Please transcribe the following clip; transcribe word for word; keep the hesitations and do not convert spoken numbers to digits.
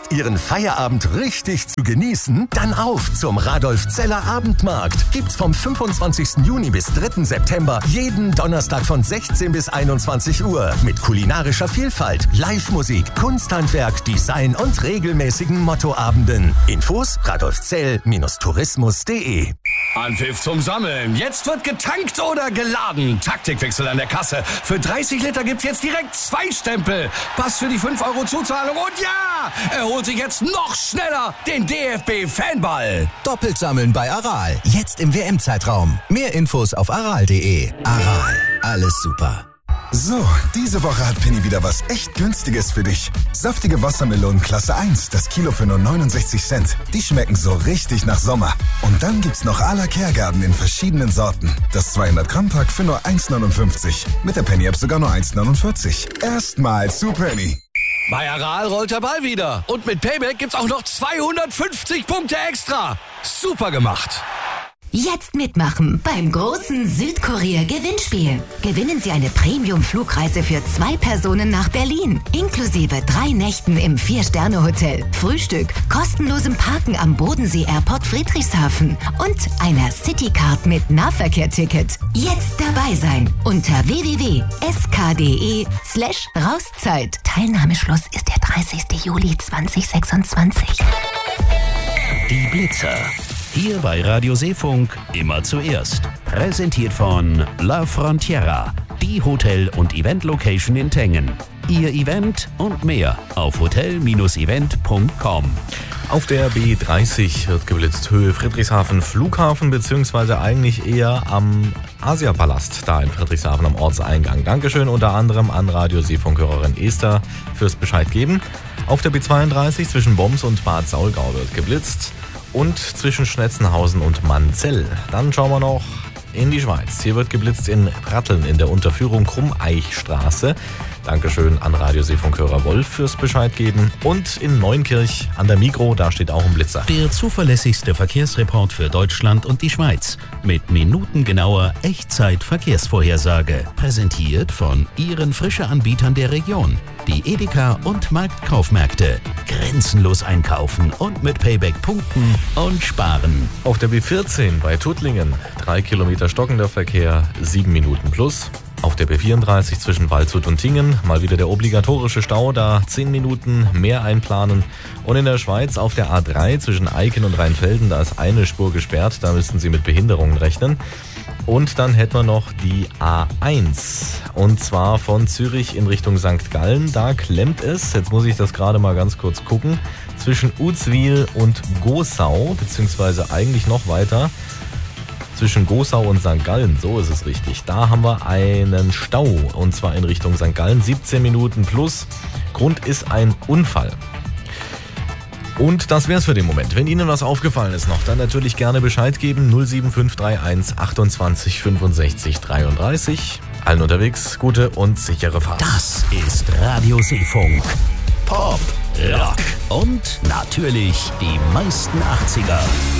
Lust, Ihren Feierabend richtig zu genießen? Dann auf zum Radolf-Zeller Abendmarkt. Gibt's vom fünfundzwanzigsten Juni bis dritten September jeden Donnerstag von sechzehn bis einundzwanzig Uhr mit kulinarischer Vielfalt, Live-Musik, Kunsthandwerk, Design und regelmäßigen Mottoabenden. Infos radolfzell Tourismus punkt de. Anpfiff zum Sammeln. Jetzt wird getankt oder geladen. Taktikwechsel an der Kasse. Für dreißig Liter gibt's jetzt direkt zwei Stempel. Pass für die fünf Euro Zuzahlung. Und ja, er holt sich jetzt noch schneller den D F B-Fanball. Doppelt sammeln bei Aral. Jetzt im W M-Zeitraum. Mehr Infos auf aral punkt de. Aral. Alles super. So, diese Woche hat Penny wieder was echt Günstiges für dich. Saftige Wassermelonen Klasse eins, das Kilo für nur neunundsechzig Cent. Die schmecken so richtig nach Sommer. Und dann gibt's noch à la Kergarten in verschiedenen Sorten. Das zweihundert Gramm Pack für nur eins neunundfünfzig. Mit der Penny App sogar nur eins neunundvierzig. Erstmal zu Penny. Bei Aral rollt der Ball wieder. Und mit Payback gibt's auch noch zweihundertfünfzig Punkte extra. Super gemacht. Jetzt mitmachen beim großen Südkorea-Gewinnspiel. Gewinnen Sie eine Premium-Flugreise für zwei Personen nach Berlin. Inklusive drei Nächten im Vier-Sterne-Hotel, Frühstück, kostenlosem Parken am Bodensee-Airport Friedrichshafen und einer Citycard mit Nahverkehr-Ticket. Jetzt dabei sein unter w w w punkt s k punkt d e slash Rauszeit. Teilnahmeschluss ist der dreißigsten Juli zweitausendsechsundzwanzig. Die Blitzer. Hier bei Radio Seefunk immer zuerst. Präsentiert von La Frontiera, die Hotel- und Event-Location in Tengen. Ihr Event und mehr auf hotel Bindestrich event punkt com. Auf der B dreißig wird geblitzt, Höhe Friedrichshafen Flughafen, beziehungsweise eigentlich eher am Asiapalast, da in Friedrichshafen am Ortseingang. Dankeschön unter anderem an Radio Seefunk-Hörerin Esther fürs Bescheid geben. Auf der B zweiunddreißig zwischen Boms und Bad Saulgau wird geblitzt. Und zwischen Schnetzenhausen und Manzell. Dann schauen wir noch in die Schweiz. Hier wird geblitzt in Pratteln in der Unterführung Krummeichstraße. Dankeschön an Radio Seefunkhörer Wolf fürs Bescheid geben. Und in Neunkirch an der Migro, da steht auch ein Blitzer. Der zuverlässigste Verkehrsreport für Deutschland und die Schweiz. Mit minutengenauer Echtzeit-Verkehrsvorhersage. Präsentiert von Ihren Frische-Anbietern der Region. Die Edeka und Marktkaufmärkte. Grenzenlos einkaufen und mit Payback punkten und sparen. Auf der B vierzehn bei Tuttlingen. Drei Kilometer stockender Verkehr, sieben Minuten plus. Auf der B vierunddreißig zwischen Waldshut und Tingen mal wieder der obligatorische Stau, da zehn Minuten mehr einplanen. Und in der Schweiz auf der A drei zwischen Eiken und Rheinfelden, da ist eine Spur gesperrt, da müssten Sie mit Behinderungen rechnen. Und dann hätten wir noch die A eins, und zwar von Zürich in Richtung Sankt Gallen. Da klemmt es, jetzt muss ich das gerade mal ganz kurz gucken, zwischen Uzwil und Gossau, beziehungsweise eigentlich noch weiter. Zwischen Gossau und Sankt Gallen, so ist es richtig. Da haben wir einen Stau, und zwar in Richtung Sankt Gallen, siebzehn Minuten plus. Grund ist ein Unfall. Und das wär's für den Moment. Wenn Ihnen was aufgefallen ist noch, dann natürlich gerne Bescheid geben. null sieben fünf drei eins achtundzwanzig fünfundsechzig dreiunddreißig. Allen unterwegs, gute und sichere Fahrt. Das ist Radio Seefunk. Pop, Rock und natürlich die meisten achtziger.